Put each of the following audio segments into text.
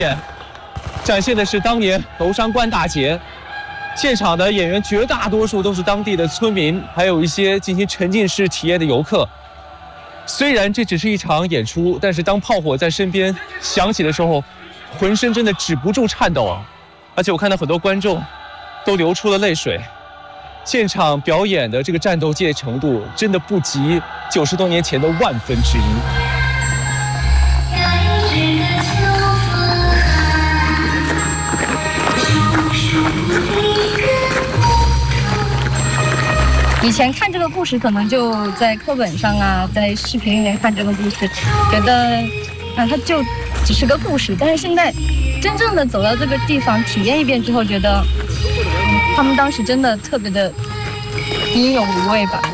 展现的是当年娄山关大捷。现场的演员绝大多数都是当地的村民，还有一些进行沉浸式体验的游客。虽然这只是一场演出，但是当炮火在身边响起的时候，浑身真的止不住颤抖啊！而且我看到很多观众都流出了泪水。现场表演的这个战斗界程度，真的不及90多年前的1/1000。 以前看这个故事，可能就在课本上啊，在视频里面看这个故事，觉得它就只是个故事。但是现在真正的走到这个地方体验一遍之后，觉得他们当时真的特别的英勇无畏吧。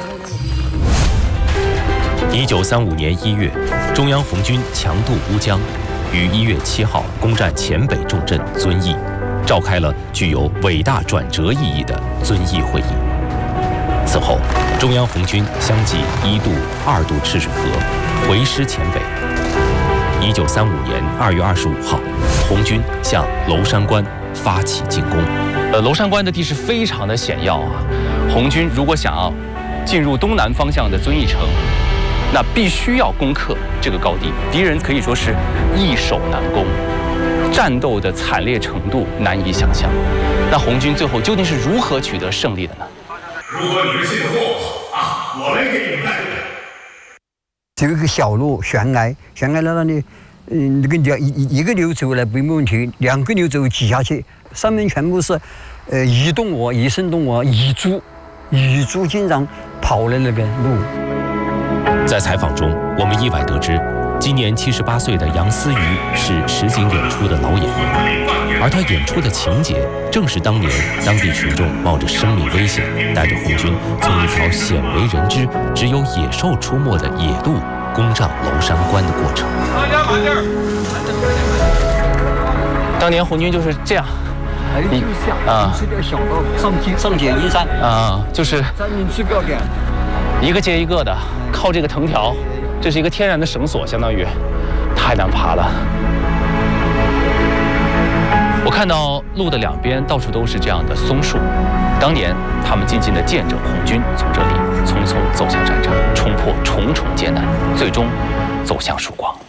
1935年1月，中央红军强渡乌江，于1月7号攻占黔北重镇遵义，召开了具有伟大转折意义的遵义会议。此后，中央红军相继1渡、2渡赤水河，回师黔北。1935年2月25号，红军向娄山关发起进攻。 娄山关的地势非常的险要啊，红军如果想要进入东南方向的遵义城，那必须要攻克这个高地，敌人可以说是易守难攻，战斗的惨烈程度难以想象。那红军最后究竟是如何取得胜利的呢？ 如果你们信得过我们给你们带路。 这个小路悬崖在那里，那个一个流走来不没问题，2个流走挤下去，上面全部是移动我、野生动物、蚁猪经常跑的那个路。 在采访中，我们意外得知，今年78岁的杨思瑜是实景演出的老演员，而他演出的情节正是当年当地群众冒着生命危险，带着红军从一条鲜为人知、只有野兽出没的野路攻占娄山关的过程。 当年红军就是这样， 是个小道上铁衣山就是 3人制标点， 一个接一个的靠这个藤条，这是一个天然的绳索，相当于太难爬了。我看到路的2边到处都是这样的松树，当年他们静静地见证红军从这里匆匆走向战场，冲破重重艰难，最终走向曙光。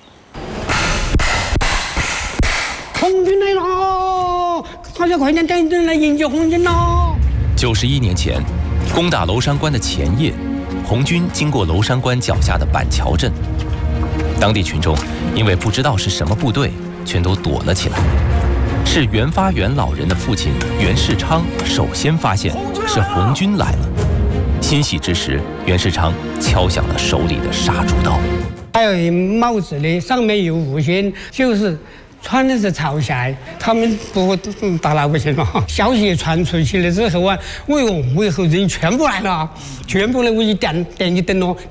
红军来了！大家快点带人来迎接红军喽 ！91年前，攻打娄山关的前夜，红军经过娄山关脚下的板桥镇，当地群众因为不知道是什么部队，全都躲了起来。是袁发元老人的父亲袁世昌首先发现是红军来了，欣喜之时，袁世昌敲响了手里的杀猪刀。 还有帽子的上面有五星，就是穿的是朝霞，他们不打老百姓了。消息传出去了之后啊，为何人全部来了，全部来我一点一灯哦。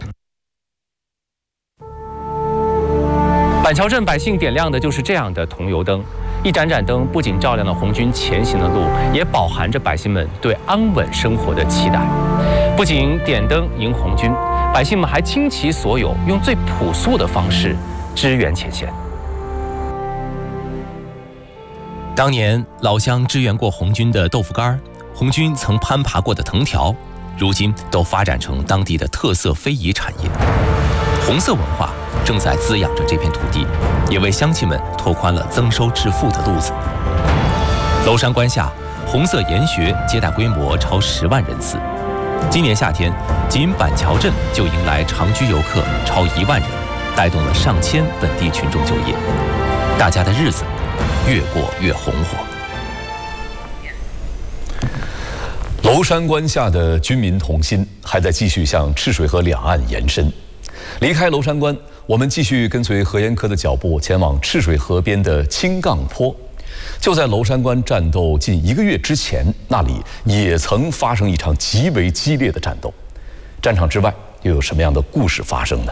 板桥镇百姓点亮的就是这样的桐油灯，一盏盏灯不仅照亮了红军前行的路，也饱含着百姓们对安稳生活的期待。不仅点灯迎红军，百姓们还倾其所有，用最朴素的方式支援前线。 当年老乡支援过红军的豆腐干，红军曾攀爬过的藤条，如今都发展成当地的特色非遗产业。红色文化正在滋养着这片土地，也为乡亲们拓宽了增收致富的路子。娄山关下，红色研学接待规模超10万人次。今年夏天，仅板桥镇就迎来常居游客超1万人，带动了上千本地群众就业。大家的日子越过越红火。 娄山关下的军民同心还在继续向赤水河两岸延伸。离开娄山关，我们继续跟随何延科的脚步前往赤水河边的青杠坡。就在娄山关战斗近1个月之前，那里也曾发生一场极为激烈的战斗。战场之外又有什么样的故事发生呢？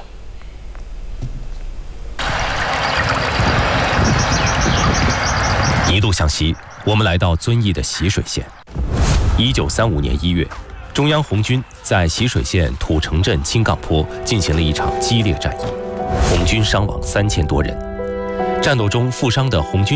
一路向西，我们来到遵义的习水县。1935年1月，中央红军在习水县土城镇青杠坡进行了一场激烈战役，红军伤亡3000多人。 战斗中负伤的红军